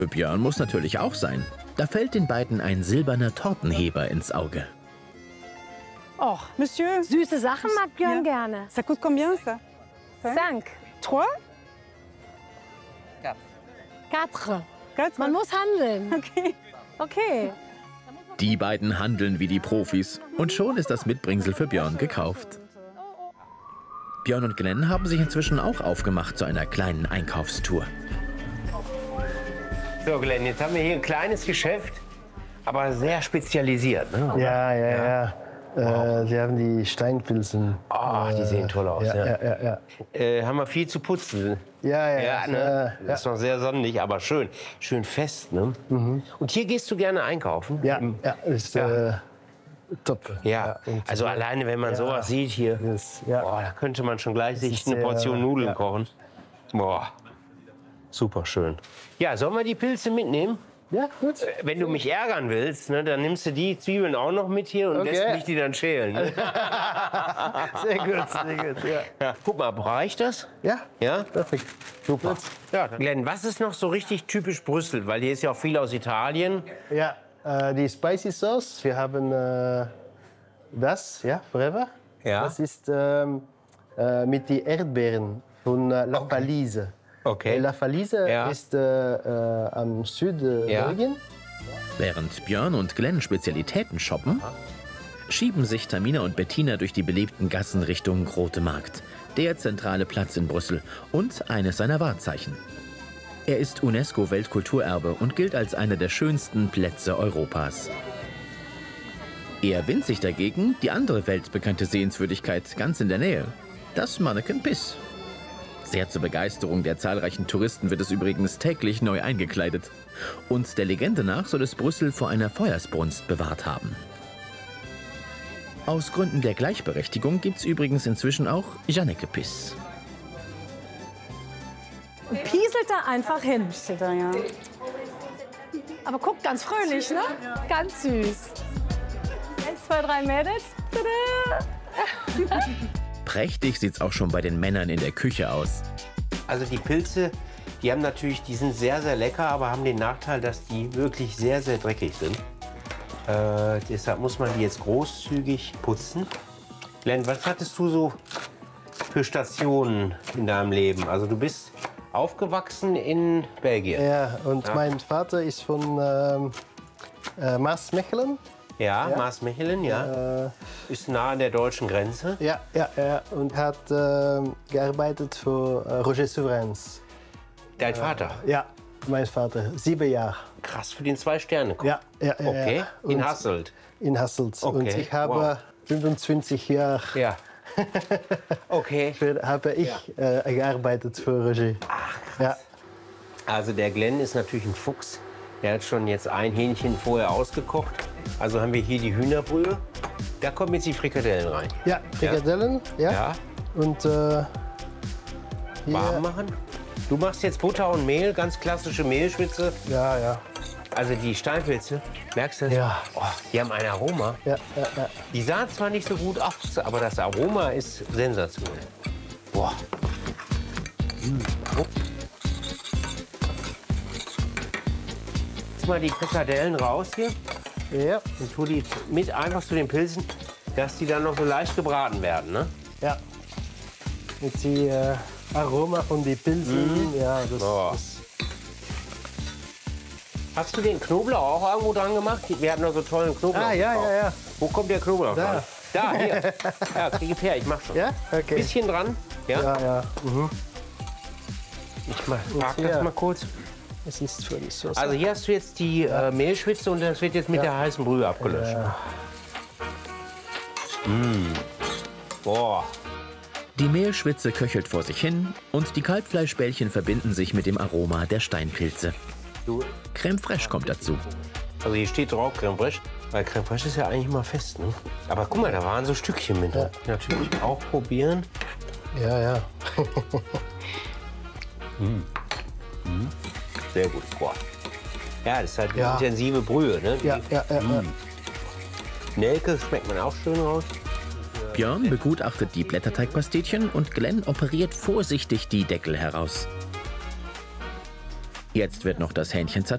Für Björn muss natürlich auch sein. Da fällt den beiden ein silberner Tortenheber ins Auge. Oh, Monsieur. Süße Sachen mag Björn gerne. Ça coûte combien, ça? 5. 3? 4. 4? Man muss handeln. Okay. Okay. Die beiden handeln wie die Profis und schon ist das Mitbringsel für Björn gekauft. Björn und Glenn haben sich inzwischen auch aufgemacht zu einer kleinen Einkaufstour. So, Glenn, jetzt haben wir hier ein kleines Geschäft, aber sehr spezialisiert, ne? Ja. Wir haben die Steinpilzen. Ach, die sehen toll aus. Ja. Haben wir viel zu putzen. Ja. Ne? Das ist noch sehr sonnig, aber schön. Schön fest, ne? Und hier gehst du gerne einkaufen? Ja, ist top. Ja, also alleine, wenn man sowas sieht hier, boah, da könnte man schon gleich sich eine Portion Nudeln kochen. Boah, super schön. Ja, sollen wir die Pilze mitnehmen? Ja, gut. Wenn du mich ärgern willst, ne, dann nimmst du die Zwiebeln auch noch mit hier und lässt mich die dann schälen. Ne? Sehr gut, Ja. Guck mal, reicht das? Ja, Ja? perfekt. Super. Ja, Glenn, was ist noch so richtig typisch Brüssel? Weil hier ist ja auch viel aus Italien. Ja, die Spicy Sauce, wir haben das, Forever. Ja. Das ist mit den Erdbeeren von La Falise. Okay. La Falise ist am Südbelgien. Während Björn und Glenn Spezialitäten shoppen, schieben sich Tamina und Bettina durch die belebten Gassen Richtung Grote Markt, der zentrale Platz in Brüssel und eines seiner Wahrzeichen. Er ist UNESCO-Weltkulturerbe und gilt als einer der schönsten Plätze Europas. Eher winzig dagegen die andere weltbekannte Sehenswürdigkeit ganz in der Nähe, das Manneken Pis. Sehr zur Begeisterung der zahlreichen Touristen wird es übrigens täglich neu eingekleidet. Und der Legende nach soll es Brüssel vor einer Feuersbrunst bewahrt haben. Aus Gründen der Gleichberechtigung gibt's übrigens inzwischen auch Janneke Pis. Und pieselt da einfach hin. Steht da, ja. Aber guckt ganz fröhlich, ne? Ganz süß. 1, 2, 3 Mädels. Tada! Prächtig sieht's auch schon bei den Männern in der Küche aus. Also die Pilze, die haben natürlich, die sind sehr, sehr lecker, aber haben den Nachteil, dass die wirklich sehr, sehr dreckig sind. Deshalb muss man die jetzt großzügig putzen. Glenn, was hattest du so für Stationen in deinem Leben? Also du bist aufgewachsen in Belgien. Ja, und mein Vater ist von Maasmechelen. Ja, Maasmechelen, ist nah an der deutschen Grenze. Ja. Und hat gearbeitet für Roger Souverains. Dein Vater? Ja, mein Vater. 7 Jahre. Krass, für den 2-Sterne-Koch. Ja. Okay, in Hasselt. In Hasselt. Okay, Und ich habe 25 Jahre Ja. Okay. habe ich gearbeitet für Roger. Ach, krass. Ja. Also der Glenn ist natürlich ein Fuchs. Der hat schon jetzt ein Hähnchen vorher ausgekocht. Also haben wir hier die Hühnerbrühe. Da kommen jetzt die Frikadellen rein. Ja, Frikadellen. Ja. Und hier, warm machen. Du machst jetzt Butter und Mehl, ganz klassische Mehlschwitze. Ja. Also die Steinpilze, merkst du das? Ja. Oh, die haben ein Aroma. Ja. Die sahen zwar nicht so gut aus, aber das Aroma ist sensationell. Boah. Oh. Jetzt mal die Frikadellen raus hier Ja. und tu die mit einfach zu den Pilzen, dass die dann noch so leicht gebraten werden, ne? Ja. Mit dem Aroma von den Pilzen. Ja, das. Hast du den Knoblauch auch irgendwo dran gemacht? Wir hatten noch so tollen Knoblauch. Ah, ja. Wo kommt der Knoblauch Da. dran? Da, hier. Ja, gib her, ich mach schon. Ja? Okay. Bisschen dran. Ja? Ja. Ich mag das mal kurz. Es ist für die Sauce. Also hier hast du jetzt die Mehlschwitze und das wird jetzt mit der heißen Brühe abgelöscht. Ja. Boah. Die Mehlschwitze köchelt vor sich hin und die Kalbfleischbällchen verbinden sich mit dem Aroma der Steinpilze. Crème fraîche kommt dazu. Also hier steht drauf Crème fraîche, weil Crème fraîche ist ja eigentlich immer fest, ne? Aber guck mal, da waren so Stückchen mit. Ja. Natürlich auch probieren. Ja. Sehr gut. Boah. Ja, das ist halt eine intensive Brühe, ne? Ja. Nelke schmeckt man auch schön raus. Björn begutachtet die Blätterteigpastetchen und Glenn operiert vorsichtig die Deckel heraus. Jetzt wird noch das Hähnchen zerteilt.